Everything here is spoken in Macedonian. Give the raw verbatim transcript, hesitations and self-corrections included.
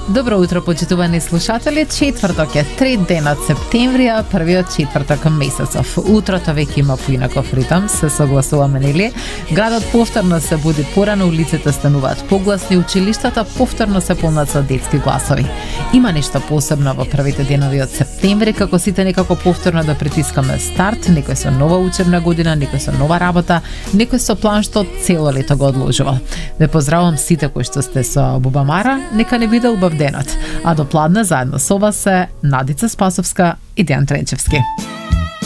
Добро утро, почитувани слушатели. Четврток е трет ден од септемврија, првиот четврток месецов. Утрото веќе има поинаков ритам, се согласуваме, нели? Градот повторно се буди порано, улиците стануваат погласни, училиштата повторно се полнат со детски гласови. Има нешто посебно во првите денови од септември, како сите некако повторно да притискаме старт, некој со нова учебна година, некој со нова работа, некој со план што цело лето го одложувал. Ве поздравувам сите кои што сте со бубамара, нека не биде убав денот. А до пладне заедно со вас се Надица Спасовска и Дејан Тренчевски.